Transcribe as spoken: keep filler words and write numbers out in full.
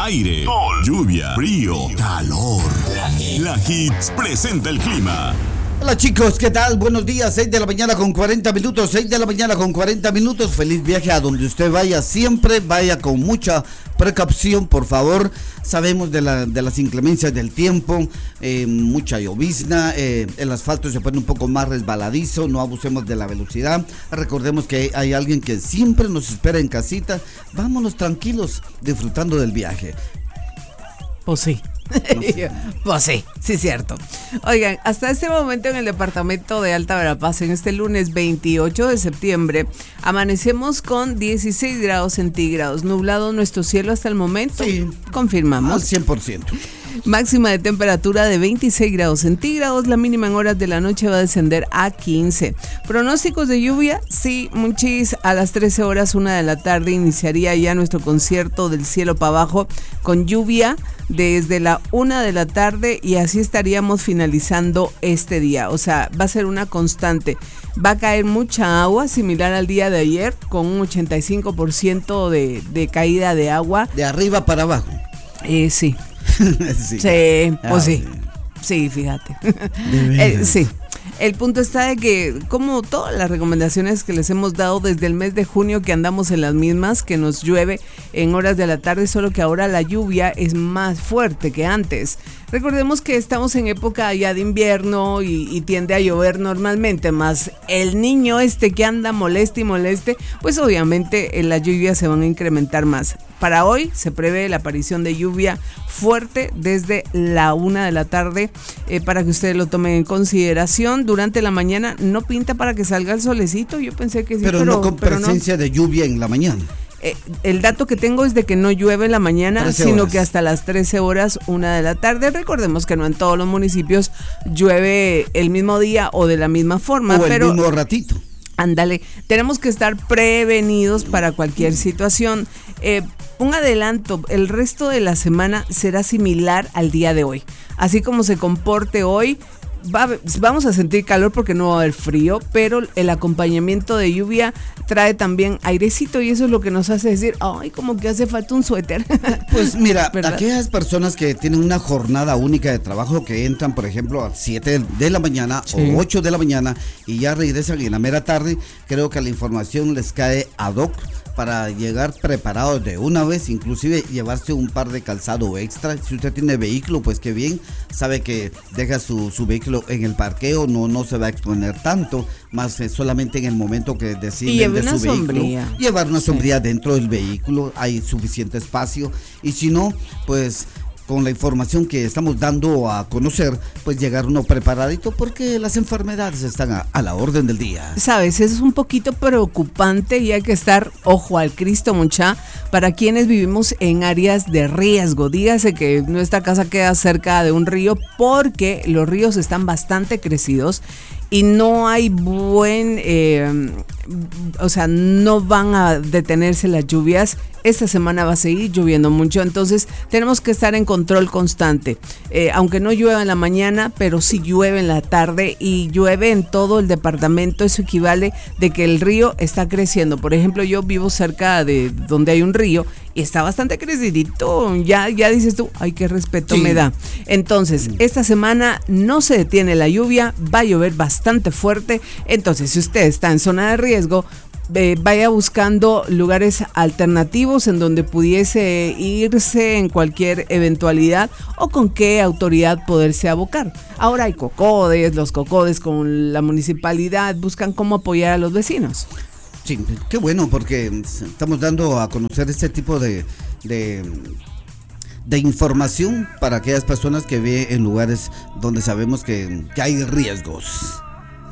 aire, sol, lluvia, frío, calor. La Hits presenta el clima. Hola chicos, ¿qué tal? Buenos días, seis de la mañana con cuarenta minutos, seis de la mañana con cuarenta minutos. Feliz viaje a donde usted vaya, siempre vaya con mucha precaución, por favor. Sabemos de, la, de las inclemencias del tiempo, eh, mucha llovizna, eh, el asfalto se pone un poco más resbaladizo, no abusemos de la velocidad. Recordemos que hay alguien que siempre nos espera en casita. Vámonos tranquilos, disfrutando del viaje. Pues sí. No sé. Pues sí, sí es cierto. Oigan, hasta este momento en el departamento de Alta Verapaz, en este lunes veintiocho de septiembre, amanecemos con dieciséis grados centígrados, nublado nuestro cielo hasta el momento. Sí, confirmamos. Al cien por ciento. Máxima de temperatura de veintiséis grados centígrados, la mínima en horas de la noche va a descender a quince. Pronósticos de lluvia, sí, muchis, a las trece horas, una de la tarde, iniciaría ya nuestro concierto del cielo para abajo con lluvia desde la una de la tarde y así estaríamos finalizando este día. O sea, va a ser una constante. Va a caer mucha agua, similar al día de ayer, con un ochenta y cinco por ciento de, de caída de agua. De arriba para abajo. Eh, sí. sí. Sí, pues ah, sí. sí. Sí, fíjate. eh, sí. El punto está de que, como todas las recomendaciones que les hemos dado desde el mes de junio, que andamos en las mismas, que nos llueve en horas de la tarde, solo que ahora la lluvia es más fuerte que antes. Recordemos que estamos en época ya de invierno y, y tiende a llover normalmente, más el niño este que anda moleste y moleste, pues obviamente en las lluvias se van a incrementar más. Para hoy se prevé la aparición de lluvia fuerte desde la una de la tarde, eh, para que ustedes lo tomen en consideración. Durante la mañana no pinta para que salga el solecito, yo pensé que sí, pero, pero no con pero presencia no. de lluvia en la mañana. Eh, el dato que tengo es de que no llueve en la mañana, sino que hasta las trece horas, una de la tarde. Recordemos que no en todos los municipios llueve el mismo día o de la misma forma. O el pero, mismo ratito. Ándale, tenemos que estar prevenidos para cualquier situación. Eh, un adelanto, el resto de la semana será similar al día de hoy. Así como se comporte hoy, Va, vamos a sentir calor porque no va a haber frío, pero el acompañamiento de lluvia trae también airecito y eso es lo que nos hace decir, ay, como que hace falta un suéter. Pues mira, aquellas personas que tienen una jornada única de trabajo, que entran, por ejemplo, a siete de la mañana, sí, o ocho de la mañana y ya regresan en la mera tarde, creo que la información les cae ad hoc para llegar preparados de una vez, inclusive llevarse un par de calzado extra. Si usted tiene vehículo, pues qué bien, sabe que deja su, su vehículo en el parqueo, no, no se va a exponer tanto, más eh, solamente en el momento que decide de su vehículo, llevar una sombría sí. dentro del vehículo, hay suficiente espacio, y si no, pues con la información que estamos dando a conocer, pues llegar uno preparadito, porque las enfermedades están a, a la orden del día. Sabes, eso es un poquito preocupante y hay que estar ojo al Cristo, mucha, para quienes vivimos en áreas de riesgo. Dígase que nuestra casa queda cerca de un río, porque los ríos están bastante crecidos y no hay buen, eh, o sea, no van a detenerse las lluvias. Esta semana va a seguir lloviendo mucho, entonces tenemos que estar en control constante. Eh, aunque no llueva en la mañana, pero sí llueve en la tarde y llueve en todo el departamento. Eso equivale de que el río está creciendo. Por ejemplo, yo vivo cerca de donde hay un río y está bastante crecidito. Ya, ya dices tú, ay, qué respeto sí. me da. Entonces, esta semana no se detiene la lluvia, va a llover bastante fuerte. Entonces, si usted está en zona de riesgo, Eh, vaya buscando lugares alternativos en donde pudiese irse en cualquier eventualidad o con qué autoridad poderse abocar. Ahora hay cocodes, los cocodes con la municipalidad buscan cómo apoyar a los vecinos. Sí, qué bueno, porque estamos dando a conocer este tipo de, de, de información para aquellas personas que viven en lugares donde sabemos que, que hay riesgos.